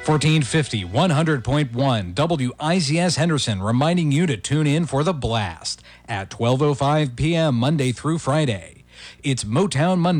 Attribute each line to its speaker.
Speaker 1: 1450, 100.1 WICS Henderson reminding you to tune in for The Blast at 12:05 p.m. Monday through Friday. It's Motown Monday.